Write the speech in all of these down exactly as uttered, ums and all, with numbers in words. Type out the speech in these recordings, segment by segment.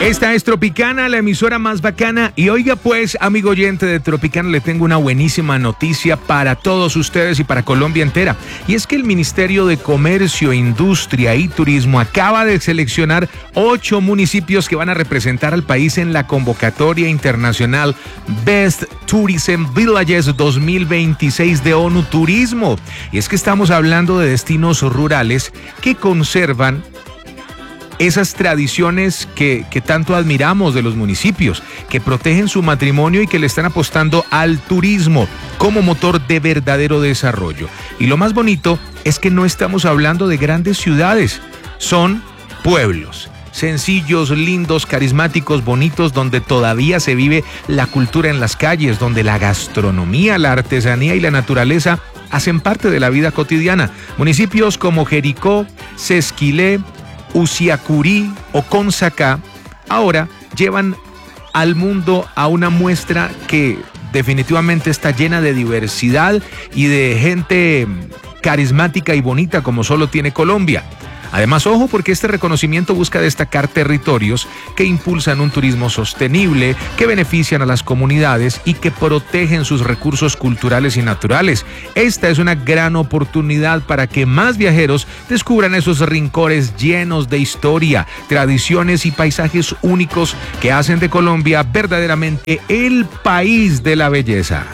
Esta es Tropicana, la emisora más bacana. Y oiga pues, amigo oyente de Tropicana, le tengo una buenísima noticia para todos ustedes y para Colombia entera. Y es que el Ministerio de Comercio, Industria y Turismo acaba de seleccionar ocho municipios que van a representar al país en la convocatoria internacional Best Tourism Villages dos mil veintiséis de ONU Turismo. Y es que estamos hablando de destinos rurales que conservan esas tradiciones que, que tanto admiramos de los municipios, que protegen su patrimonio y que le están apostando al turismo como motor de verdadero desarrollo. Y lo más bonito es que no estamos hablando de grandes ciudades, son pueblos sencillos, lindos, carismáticos, bonitos, donde todavía se vive la cultura en las calles, donde la gastronomía, la artesanía y la naturaleza hacen parte de la vida cotidiana. Municipios como Jericó, Sesquilé, Uciacurí o Consacá ahora llevan al mundo a una muestra que definitivamente está llena de diversidad y de gente carismática y bonita como solo tiene Colombia. Además, ojo, porque este reconocimiento busca destacar territorios que impulsan un turismo sostenible, que benefician a las comunidades y que protegen sus recursos culturales y naturales. Esta es una gran oportunidad para que más viajeros descubran esos rincones llenos de historia, tradiciones y paisajes únicos que hacen de Colombia verdaderamente el país de la belleza.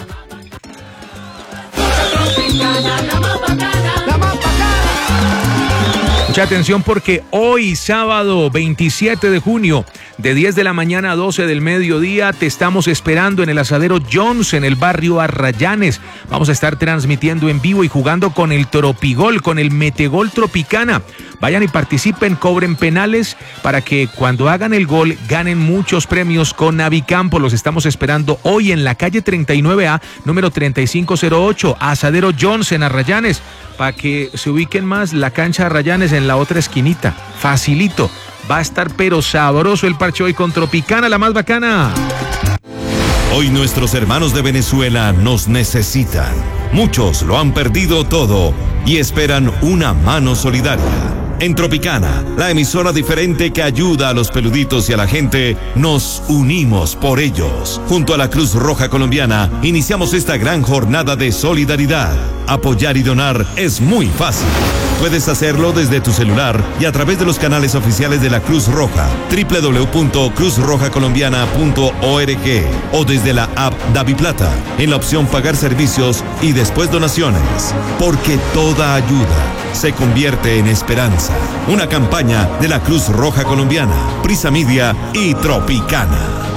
Mucha atención porque hoy, sábado veintisiete de junio, de diez de la mañana a doce del mediodía, te estamos esperando en el Asadero Jones, en el barrio Arrayanes. Vamos a estar transmitiendo en vivo y jugando con el Tropigol, con el Metegol Tropicana. Vayan y participen, cobren penales para que cuando hagan el gol ganen muchos premios con Navicampo. Los estamos esperando hoy en la calle treinta y nueve A, número treinta y cinco cero ocho, Asadero Jones en Arrayanes, para que se ubiquen más, la cancha Arrayanes en la otra esquinita. Facilito. Va a estar pero sabroso el parche hoy con Tropicana, la más bacana. Hoy nuestros hermanos de Venezuela nos necesitan. Muchos lo han perdido todo y esperan una mano solidaria. En Tropicana, la emisora diferente que ayuda a los peluditos y a la gente, nos unimos por ellos. Junto a la Cruz Roja Colombiana, iniciamos esta gran jornada de solidaridad. Apoyar y donar es muy fácil. Puedes hacerlo desde tu celular y a través de los canales oficiales de la Cruz Roja, doble u doble u doble u punto cruz roja colombiana punto org, o desde la app DaviPlata, en la opción Pagar Servicios y después Donaciones. Porque toda ayuda se convierte en esperanza. Una campaña de la Cruz Roja Colombiana, Prisa Media y Tropicana.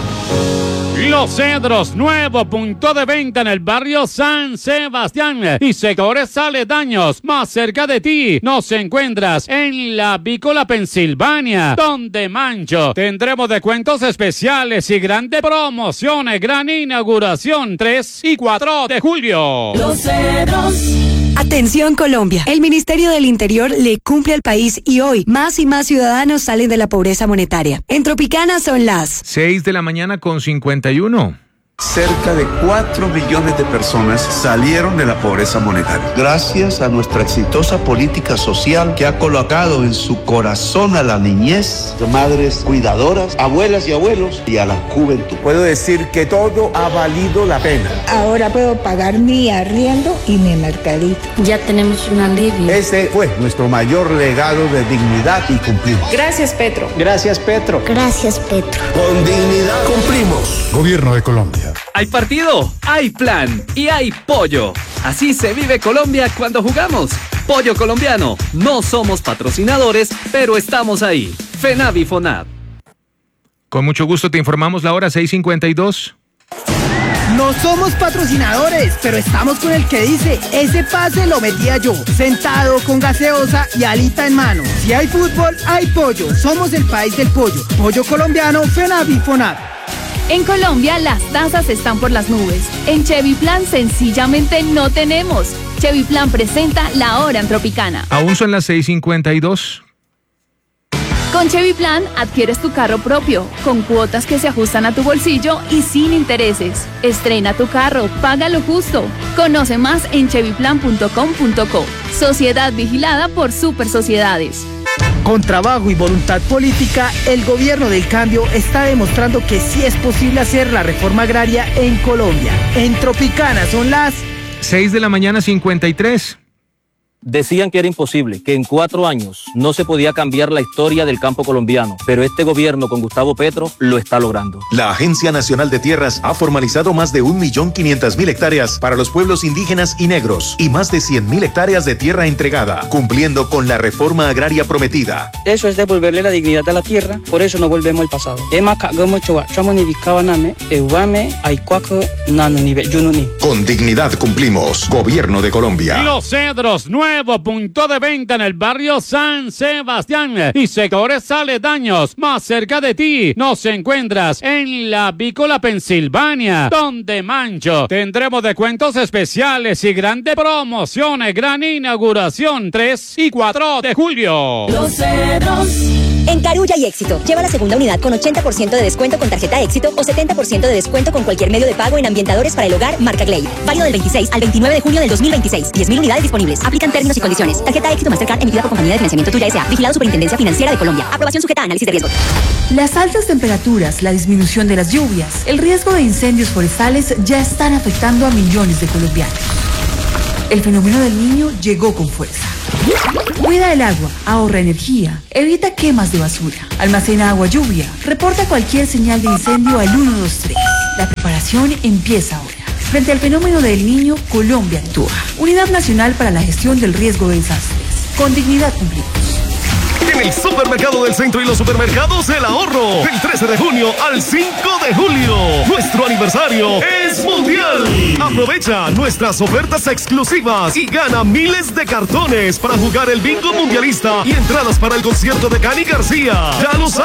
Los Cedros, nuevo punto de venta en el barrio San Sebastián y sectores aledaños. Más cerca de ti nos encuentras en la Avícola Pensilvania, donde Mancho. Tendremos descuentos especiales y grandes promociones. Gran inauguración tres y cuatro de julio. Los Cedros. Atención Colombia, el Ministerio del Interior le cumple al país y hoy más y más ciudadanos salen de la pobreza monetaria. En Tropicana son las seis de la mañana con cincuenta y uno. Cerca de cuatro millones de personas salieron de la pobreza monetaria. Gracias a nuestra exitosa política social que ha colocado en su corazón a la niñez, de madres cuidadoras, abuelas y abuelos y a la juventud. Puedo decir que todo ha valido la pena. Ahora puedo pagar mi arriendo y mi mercadito. Ya tenemos un alivio. Este fue nuestro mayor legado de dignidad y cumplimos. Gracias, Petro. Gracias, Petro. Gracias, Petro. Con dignidad cumplimos. Gobierno de Colombia. Hay partido, hay plan y hay pollo. Así se vive Colombia cuando jugamos. Pollo colombiano. No somos patrocinadores, pero estamos ahí. FENAV y FONAV. Con mucho gusto te informamos la hora seis cincuenta y dos. No somos patrocinadores, pero estamos con el que dice, ese pase lo metía yo, sentado con gaseosa y alita en mano. Si hay fútbol, hay pollo. Somos el país del pollo. Pollo colombiano, FENAV y FONAV. En Colombia las tasas están por las nubes. En Cheviplan sencillamente no tenemos. Cheviplan presenta la hora en Tropicana. Aún son las seis cincuenta y dos. Con Cheviplan adquieres tu carro propio, con cuotas que se ajustan a tu bolsillo y sin intereses. Estrena tu carro, paga lo justo. Conoce más en cheviplan punto com punto co. Sociedad vigilada por Super Sociedades. Con trabajo y voluntad política, el gobierno del cambio está demostrando que sí es posible hacer la reforma agraria en Colombia. En Tropicana son las seis de la mañana, cincuenta y tres. Decían que era imposible, que en cuatro años no se podía cambiar la historia del campo colombiano, pero este gobierno con Gustavo Petro lo está logrando. La Agencia Nacional de Tierras ha formalizado más de un millón quinientas mil hectáreas para los pueblos indígenas y negros y más de cien mil hectáreas de tierra entregada, cumpliendo con la reforma agraria prometida. Eso es devolverle la dignidad a la tierra, por eso no volvemos al pasado. Con dignidad cumplimos. Gobierno de Colombia. Los Cedros, nuevo punto de venta en el barrio San Sebastián y sectores aledaños. Más cerca de ti nos encuentras en la Avícola Pensilvania, donde Mancho tendremos descuentos especiales y grandes promociones. Gran inauguración tres y cuatro de julio. Los Cedros. En Carulla y Éxito, lleva la segunda unidad con ochenta por ciento de descuento con tarjeta Éxito o setenta por ciento de descuento con cualquier medio de pago en ambientadores para el hogar marca Glade. Válido del veintiséis al veintinueve de junio del dos mil veintiséis. diez mil unidades disponibles. Aplican términos y condiciones. Tarjeta Éxito Mastercard emitida por Compañía de Financiamiento Tuya S A. Vigilado Superintendencia Financiera de Colombia. Aprobación sujeta a análisis de riesgo. Las altas temperaturas, la disminución de las lluvias, el riesgo de incendios forestales ya están afectando a millones de colombianos. El fenómeno del Niño llegó con fuerza. Cuida el agua, ahorra energía, evita quemas de basura, almacena agua lluvia, reporta cualquier señal de incendio al uno dos tres. La preparación empieza ahora. Frente al fenómeno del Niño, Colombia actúa. Unidad Nacional para la Gestión del Riesgo de Desastres. Con dignidad cumplimos. En el Supermercado del Centro y los supermercados El Ahorro, del trece de junio al cinco de julio. Nuestro aniversario es mundial. Aprovecha nuestras ofertas exclusivas y gana miles de cartones para jugar el bingo mundialista y entradas para el concierto de Cani García. Ya lo sabes.